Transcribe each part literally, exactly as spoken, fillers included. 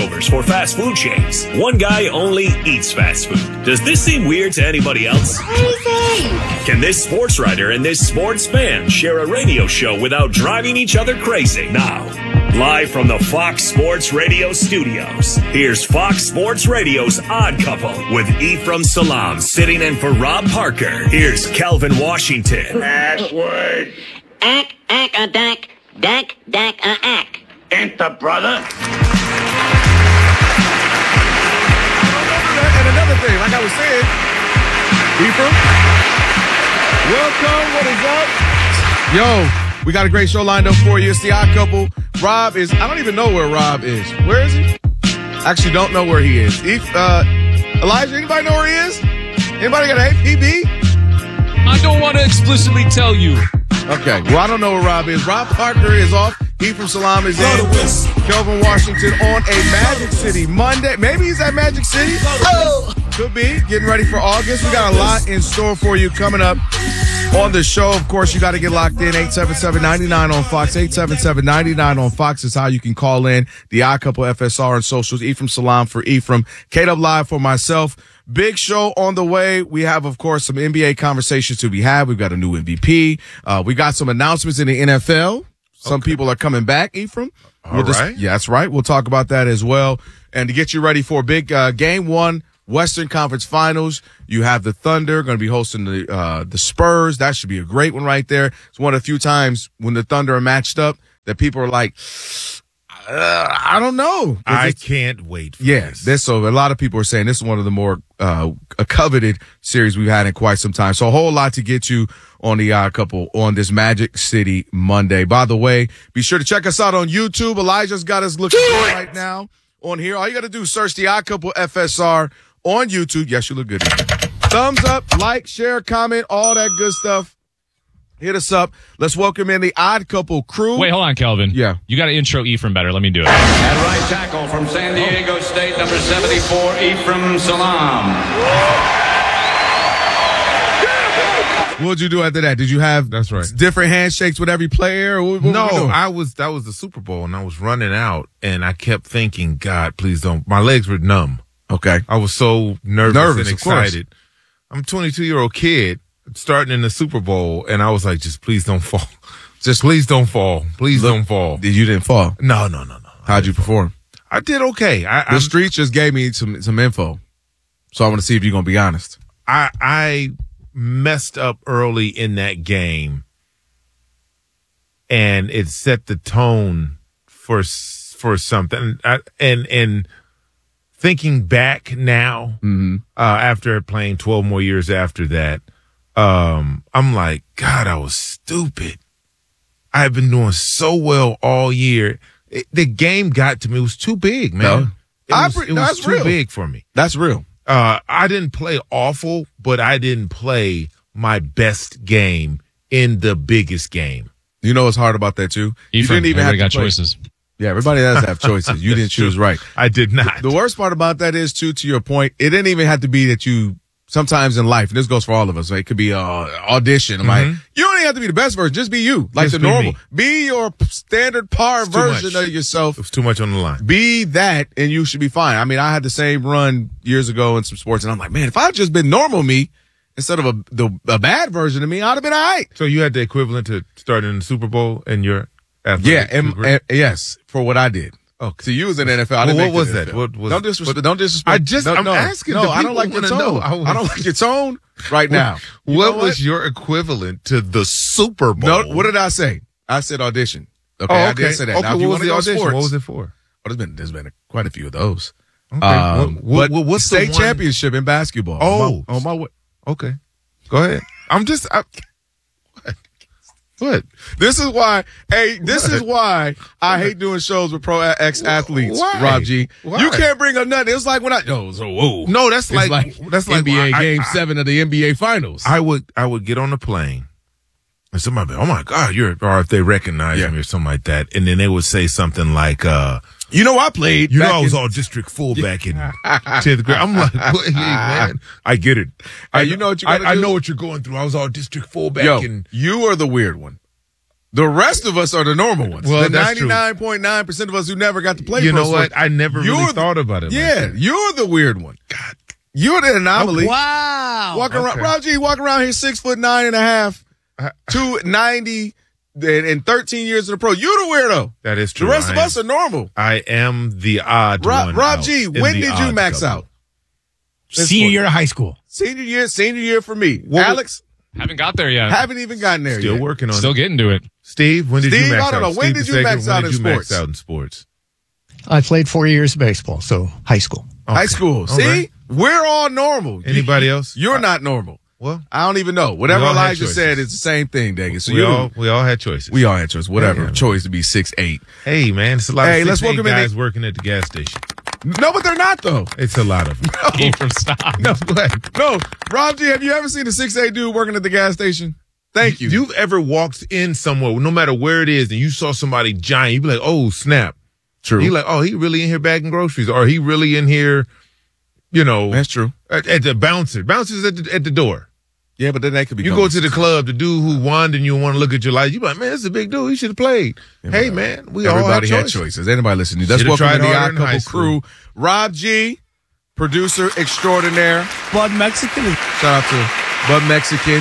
voiceovers for fast food chains. One guy only eats fast food. Does this seem weird to anybody else? Crazy! Can this sports writer and this sports fan share a radio show without driving each other crazy? Now, live from the Fox Sports Radio studios, here's Fox Sports Radio's Odd Couple with Ephraim Salaam sitting in for Rob Parker. Here's Calvin Washington. Password. Ack, ack, a dack, dack, dack, a ack. Enter, brother. And another thing, like I was saying, Ephraim, welcome. What is up? Yo, we got a great show lined up for you. It's the Odd Couple. Rob is, I don't even know where Rob is. Where is he? Actually, don't know where he is. If, uh, Elijah, anybody know where he is? Anybody got an A P B? I don't want to explicitly tell you. Okay, well, I don't know where Rob is. Rob Parker is off. Ephraim Salaam is in. Kelvin Washington on a Magic City Monday. Maybe he's at Magic City. Oh. Could be. Getting ready for August. We got a lot in store for you coming up on the show. Of course, you got to get locked in. eight seven seven, nine nine on Fox. eight seven seven, nine nine on Fox is how you can call in. The Odd Couple F S R on socials. Ephraim Salaam for Ephraim. K-Dub Live for myself. Big show on the way. We have, of course, some N B A conversations to be had. We've got a new M V P. Uh, we got some announcements in the N F L. Some okay. people are coming back, Ephraim. All we'll just, right. Yeah, that's right. We'll talk about that as well. And to get you ready for a big uh, game one, Western Conference Finals, you have the Thunder going to be hosting the uh, the Spurs. That should be a great one right there. It's one of the few times when the Thunder are matched up that people are like, uh, I don't know. I can't wait for yeah, this. this. So a lot of people are saying this is one of the more uh, coveted series we've had in quite some time. So a whole lot to get you on the Odd Couple on this Magic City Monday. By the way, be sure to check us out on YouTube. Elijah's got us looking good right now on here. All you got to do is search the Odd Couple F S R on YouTube. Yes, you look good. Thumbs up, like, share, comment, all that good stuff. Hit us up. Let's welcome in the Odd Couple crew. Wait, hold on, Kelvin. Yeah. You got to intro Ephraim better. Let me do it. At right tackle from San Diego State, number seventy-four, Ephraim Salaam. What'd you do after that? Did you have That's right. different handshakes with every player? Or what, what no, were you doing? I was, that was the Super Bowl, and I was running out, and I kept thinking, God, please don't. My legs were numb. Okay. I was so nervous, Nervous, and of course. excited. I'm a twenty-two-year-old kid starting in the Super Bowl, and I was like, just please don't fall. Just please don't fall. Please Look, don't fall. You didn't fall. No, no, no, no. How'd you perform? I did okay. I, The I'm- streets just gave me some some info, so I want to see if you're gonna be honest. I I messed up early in that game, and it set the tone for s- for something. I, and and thinking back now, Mm-hmm. uh, after playing twelve more years after that, um, I'm like, God, I was stupid. I've been doing so well all year. It, the game got to me. It was too big, man. No. It I was, pre- it no, was that's too real. big for me. That's real. Uh, I didn't play awful, but I didn't play my best game in the biggest game. You know what's hard about that too? You Ephraim, didn't even have everybody to got play. choices. Yeah, everybody does have choices. You didn't choose right. I did not. The worst part about that is too, to your point, it didn't even have to be that you. Sometimes in life, and this goes for all of us, right? It could be uh audition. I'm like, you don't even have to be the best version. Just be you, like Just the be normal. me. Be your standard par It's too version much. of yourself. It was too much on the line. Be that, and you should be fine. I mean, I had the same run years ago in some sports, and I'm like, man, if I had just been normal me instead of a the a bad version of me, I'd have been all right. So you had the equivalent to starting in the Super Bowl and your athletic Yeah, and, career? and yes, for what I did. Okay. So you was in the N F L. I Well, didn't what make the was N F L. that? What was- don't disrespect. what- don't disrespect. I just- no, I'm no, asking. No, The I don't people like your wanna tone. know. I was- I don't like your tone right now. You what know was your equivalent to the Super Bowl? No, what did I say? I said audition. Okay, Oh, I okay. did say that. Okay, Now, if you what was wanna the go audition? sports- What was it for? Oh, there's been there's been a, quite a few of those. Okay. Um, what, what, but what's state the one? championship in basketball. Oh. on my, on my way. Okay. Go ahead. I'm just. I, what? What? This is why. Hey, this What? is why I hate doing shows with pro ex athletes. Why? Rob G. Why? You can't bring up nothing. It's like when I. No, so whoa. No, that's It's like, that's like N B A I- Game I- Seven of the N B A Finals. I would I would get on the plane and somebody would be, oh my God, you're, or if they recognize Yeah. me or something like that. And then they would say something like, uh, you know, I played. you know, back I was in- all district fullback in tenth grade. I'm like, wait, man, I get it. I, Hey, you know what you I, gotta I do? know what you're going through. I was all district fullback Yo, in. you are the weird one. The rest of us are the normal ones. Well, the that's true. ninety-nine point nine percent of us who never got to play You pro know what? sports. I never really You're the- thought about it. like Yeah, that. you're the weird one. God, you're the anomaly. Wow. Walking around, Okay. Rob G, walking around here six foot nine and a half, two ninety, and, and thirteen years in the pro. You're the weirdo. That is true. The rest I of am- us are normal. I am the odd Rob, one. Rob out G, in when the did you odd max couple. out? Senior year of high school. Senior year, senior year for me. What was- Alex, Haven't got there yet. haven't even gotten there Still yet. working on Still it. getting to it. Steve, when did Steve, you max I don't out? know. When Steve did you DeSager, max when out did in you max sports? out in sports? I played four years of baseball, so high school. High school. All See, right. we're all normal. Anybody else? You're not normal. Well, I don't even know. Whatever We all had Elijah choices. said, it's the same thing, Daggy. So we you, all we all had choices. we all had choice. Whatever Yeah. choice to be six eight. Hey man, it's a lot Hey, of let's six, eight welcome in guys the- working at the gas station. No, but they're not though. It's a lot of them. Ephraim, stop. No, what? No, Rob G, have you ever seen a six eight dude working at the gas station? Thank you. You've ever walked in somewhere, no matter where it is, and you saw somebody giant, you'd be like, "Oh snap!" True. You're like, "Oh, he really in here bagging groceries, or he really in here." You know, That's true. At, at the bouncer, bouncers at the at the door. Yeah, but then they could be. You go to the club, the dude who won, and you want to look at your life. You be like, man, this is a big dude. He should have played. Hey, man, we all Everybody had had choices. choices. Anybody listening? Let's Should've welcome in tried the harder Odd in high Couple school. crew. Rob G, producer extraordinaire. Bud Mexican. Shout out to Bud Mexican.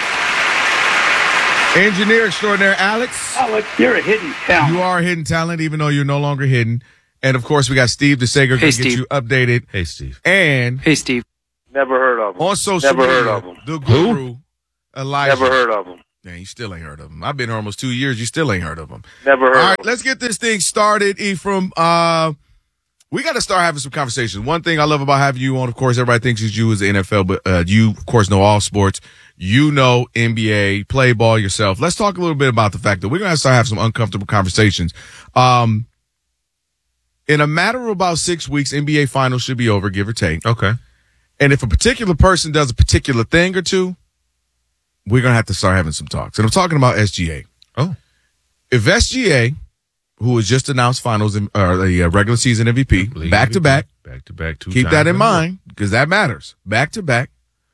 Engineer extraordinaire Alex. Alex, you're a hidden talent. You are a hidden talent, even though you're no longer hidden. And of course, we got Steve DeSager going to get Steve. you updated. Hey, Steve. And Hey, Steve. Never heard of him. on social Never heard media, of him. the guru, Elijah. Never heard of him. Man, you still ain't heard of him. I've been here almost two years. You still ain't heard of him. Never heard All of right, him. let's get this thing started, Ephraim. Uh, we got to start having some conversations. One thing I love about having you on, of course, everybody thinks it's you as the N F L, but uh, you, of course, know all sports. You know N B A, play ball yourself. Let's talk a little bit about the fact that we're going to start having some uncomfortable conversations. Um, in a matter of about six weeks, N B A finals should be over, give or take. Okay. And if a particular person does a particular thing or two, we're going to have to start having some talks. And I'm talking about S G A. Oh. If S G A, who has just announced finals and or the uh, regular season M V P, League back to back, back to back. Two keep times that in a row. mind because that matters. Back to back.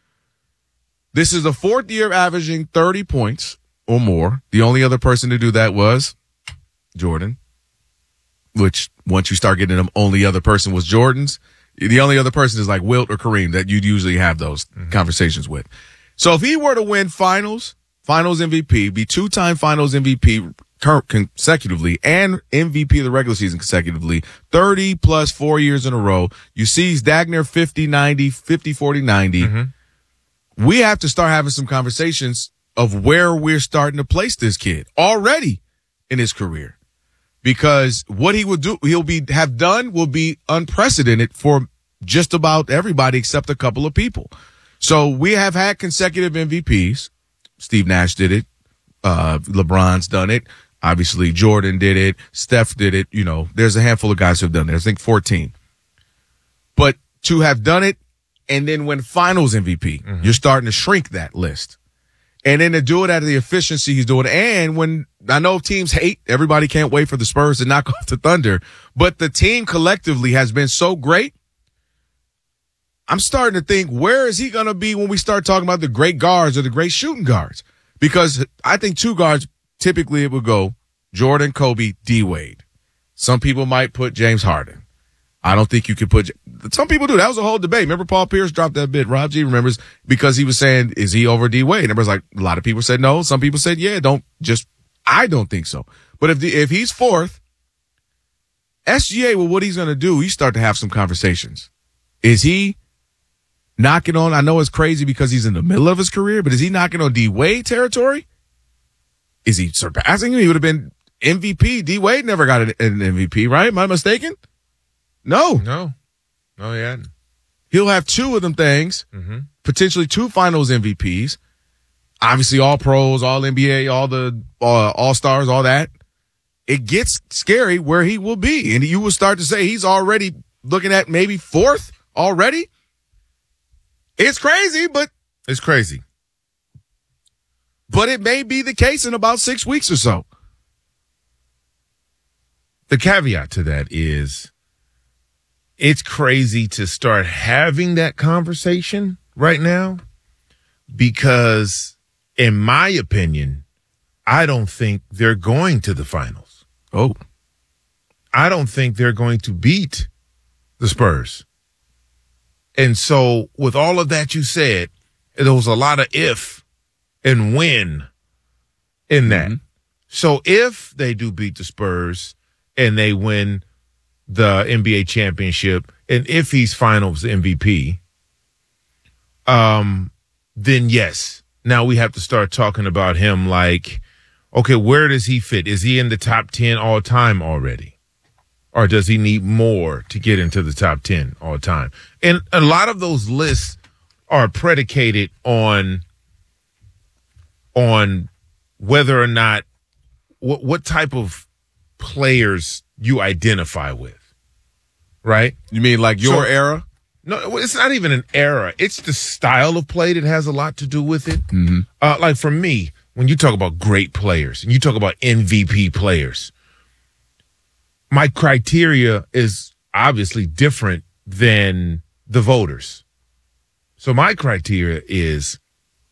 This is the fourth year averaging thirty points or more. The only other person to do that was Jordan, which once you start getting them, only other person was Jordan's. The only other person is like Wilt or Kareem that you'd usually have those Mm-hmm. conversations with. So if he were to win finals, finals M V P, be two-time finals M V P cur- consecutively and M V P of the regular season consecutively, thirty plus four years in a row, you see Dagner fifty ninety, fifty forty ninety. Mm-hmm. We have to start having some conversations of where we're starting to place this kid already in his career. Because what he will do, he'll be have done will be unprecedented for just about everybody except a couple of people. So we have had consecutive M V Ps. Steve Nash did it. Uh, LeBron's done it. Obviously, Jordan did it. Steph did it. You know, there's a handful of guys who have done it. I think fourteen. But to have done it and then win finals M V P, mm-hmm. you're starting to shrink that list. And then to do it out of the efficiency he's doing. And when I know teams hate, everybody can't wait for the Spurs to knock off the Thunder. But the team collectively has been so great. I'm starting to think, where is he going to be when we start talking about the great guards or the great shooting guards? Because I think two guards, typically it would go Jordan, Kobe, D-Wade. Some people might put James Harden. I don't think you could put – some people do. That was a whole debate. Remember Paul Pierce dropped that bit. Rob G remembers because he was saying, is he over D-Wade? And it was like, a lot of people said no. Some people said, yeah, don't just – I don't think so. But if the, if he's fourth, S G A, well, what he's going to do, you start to have some conversations. Is he knocking on – I know it's crazy because he's in the middle of his career, but is he knocking on D-Wade territory? Is he surpassing him? He would have been M V P. D-Wade never got an, an M V P, right? Am I mistaken? No. No. No, he hadn't. He'll have two of them things, Mm-hmm. potentially two finals M V Ps. Obviously, all pros, all N B A, all the uh, all-stars, all that. It gets scary where he will be. And you will start to say he's already looking at maybe fourth already. It's crazy, but It's crazy. but it may be the case in about six weeks or so. The caveat to that is it's crazy to start having that conversation right now because, in my opinion, I don't think they're going to the finals. Oh. I don't think they're going to beat the Spurs. And so with all of that you said, there was a lot of if and when in that. Mm-hmm. So if they do beat the Spurs and they win the N B A championship, and if he's finals M V P, um, then yes. Now we have to start talking about him like, okay, where does he fit? Is he in the top ten all time already? Or does he need more to get into the top ten all time? And a lot of those lists are predicated on, on whether or not, what, what type of players you identify with, right? You mean like your So- era? No, it's not even an era. It's the style of play that has a lot to do with it. Mm-hmm. Uh, like for me, when you talk about great players and you talk about M V P players, my criteria is obviously different than the voters. So my criteria is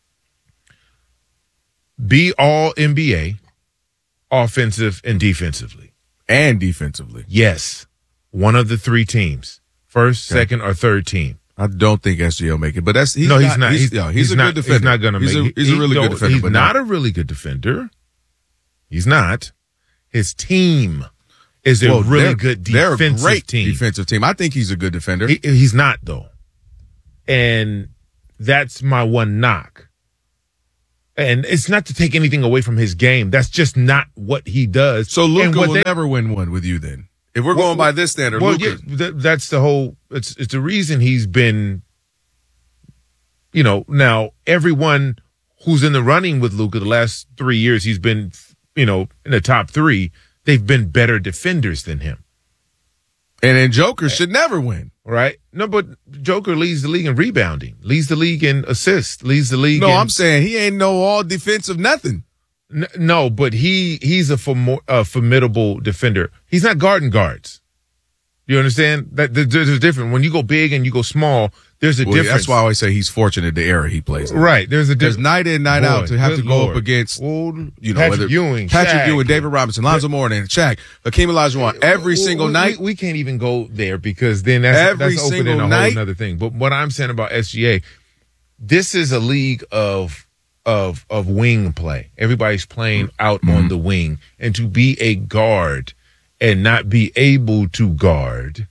be all N B A, offensive and defensively. And defensively. Yes. One of the three teams. First, Okay. second, or third team. I don't think S G A will make it, but that's he's no, not, he's not. He's, He's, yeah, he's, he's a not, good defender. He's not going to make he's it. A, he's he, a really no, good defender. He's but not no. a really good defender. He's not. His team is a Well, really they're- good they're a defensive great team. defensive team. I think he's a good defender. He, he's not though, and that's my one knock. And it's not to take anything away from his game. That's just not what he does. so And Luka what will they- never win one with you then. If we're Well, going by this standard, Well, Luka. yeah, th- that's the whole. It's it's the reason he's been. You know, now everyone who's in the running with Luka the last three years, he's been, you know, in the top three. They've been better defenders than him, And then Joker should never win. right? No, but Joker leads the league in rebounding, leads the league in assists, leads the league. No, in, I'm saying he ain't no all defensive nothing. N- no, but he he's a, formo- a formidable defender. He's not guarding guards. You understand that there- there's a difference when you go big and you go small. There's a Well, difference. that's why I always say he's fortunate the era he plays in. Right. There's a Because difference. night in, night out, to have to good go Lord. up against, Well, you know, Patrick whether Ewing, Patrick Shaq. Ewing, David Robinson, Lonzo Mourning, Shaq, Hakeem Olajuwon, every Well, single we, night. We, we can't even go there because then that's, Every that's opening single a whole night. other thing. But what I'm saying about S G A, this is a league of of of wing play. Everybody's playing out Mm-hmm. on the wing, and to be a guard and not be able to guard.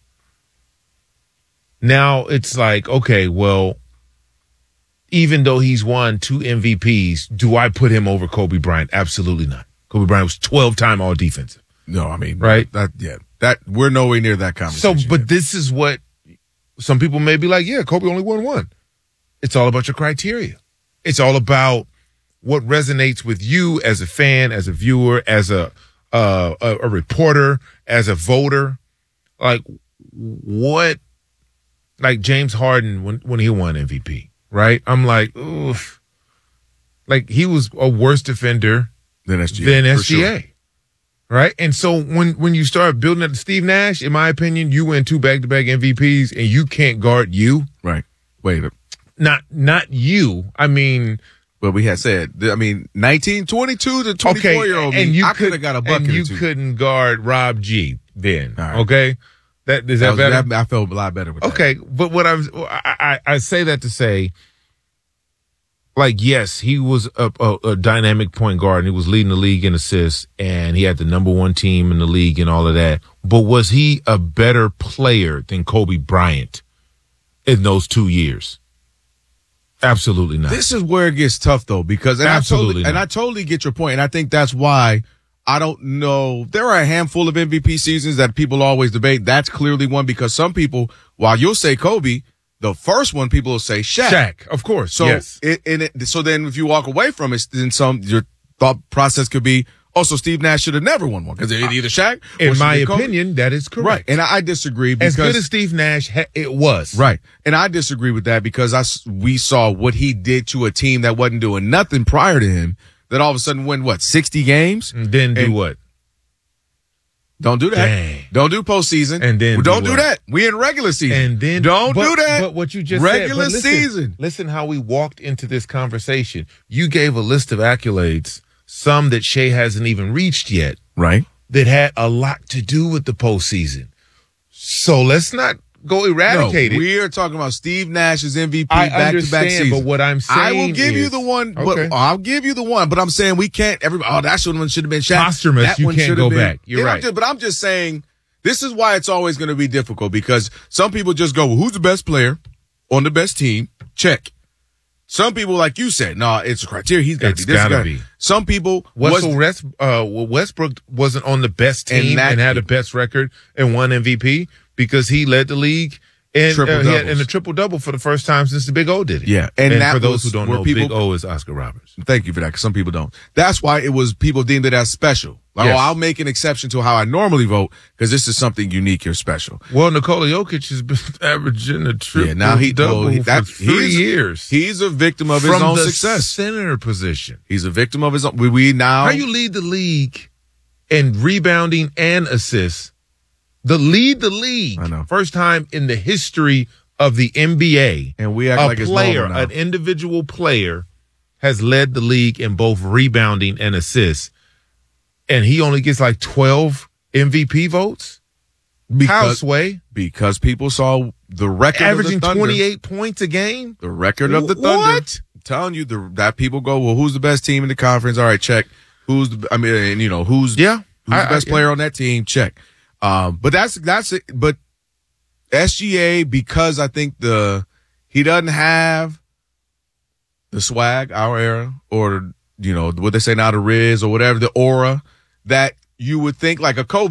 Now it's like, okay, well, even though he's won two M V Ps, do I put him over Kobe Bryant? Absolutely not. Kobe Bryant was twelve-time all defensive. No, I mean, Right. That, yeah, that we're nowhere near that So, conversation. but yet. this is what some people may be like, yeah, Kobe only won one. It's all about your criteria. It's all about what resonates with you as a fan, as a viewer, as a uh, a, a reporter, as a voter. Like what, like James Harden when when he won M V P, right? I'm like, oof. Like he was a worse defender then S G A. than for S G A. sure. Right? And so when, when you start building up Steve Nash, in my opinion, you win two back-to-back M V Ps and you can't guard you. Right. Wait, Not not you. I mean, but we had said, I mean, nineteen, twenty-two to okay, twenty-four-year-old and me, you I could have got a bucket and you or two. couldn't guard Rob G then. All right. Okay? That is That that, was- better? that- I felt a lot better with that. Okay, but what I was I, I I say that to say, like, yes, he was a, a, a dynamic point guard and he was leading the league in assists and he had the number one team in the league and all of that. But was he a better player than Kobe Bryant in those two years? Absolutely not. This is where it gets tough, though, because and Absolutely I totally, not. and I totally get your point, and I think that's why I don't know. There are a handful of M V P seasons that people always debate. That's clearly one because some people, while you'll say Kobe, the first one people will say Shaq. Shaq, of course. So yes. it, and it, so then if you walk away from it, then some your thought process could be, oh, so Steve Nash should have never won one because it either Shaq or in should my be Kobe. opinion, that is correct. Right, and I, I disagree because As good as Steve Nash, ha- it was. right, and I disagree with that because I s- we saw what he did to a team that wasn't doing nothing prior to him. That all of a sudden win what sixty games? And then do And- what? Don't do that. Dang. Don't do postseason. And then Well, don't do do what? that. We in regular season. And then don't but- do that. But what you just regular said, but listen, season. Listen how we walked into this conversation. You gave a list of accolades some that Shea hasn't even reached yet, Right. that had a lot to do with the postseason. So let's not go eradicate no, it. we are talking about Steve Nash's M V P I back-to-back understand, season. but what I'm saying I will give is, you the one. Okay. But I'll give you the one. But I'm saying we can't. Everybody. Oh, that one should have been Shaq. Posthumous, That you one can't should go have been- back. You're Yeah, I'm right. just- but I'm just saying this is why it's always going to be difficult because some people just go, well, who's the best player on the best team? Check. Some people, like you said, no, nah, it's a criteria. He's got to be. It's This gotta guy. be. Some people Russell was, West, uh, Westbrook wasn't on the best And team that- and, had the best record and won M V P because he led the league in, Triple uh, he had- doubles. in a triple double for the first time since the Big O did it. Yeah, and and, that for those was who don't where know, people- Big O is Oscar Roberts. Thank you for that, because some people don't. That's why it was people deemed it as special. Like, Yes. oh, I'll make an exception to how I normally vote because this is something unique or special. Well, Nikola Jokic has been averaging a triple Yeah, now he double well, he- for that- three he's- years He's a victim of his from own the success. center position. He's a victim of his own. We, we now. How you lead the league in rebounding and assists? The lead the league. I know. First time in the history of the N B A. And we act a like it's player, normal now. an individual player, has led the league in both rebounding and assists, and he only gets like twelve M V P votes. How, because, Sway? because people saw the record Averaging of the Thunder. twenty-eight points a game. The record of the Wh- Thunder. what? I'm telling you the, that people go, well, who's the best team in the conference? All right, check. Who's the, I mean, and, you know, who's, Yeah. who's I- the best I- player on that team? Check. Um, but that's, that's it. But S G A, because I think the, he doesn't have the swag, our era, or, you know, what they say now, the Riz or whatever, the aura that you would think like a Kobe.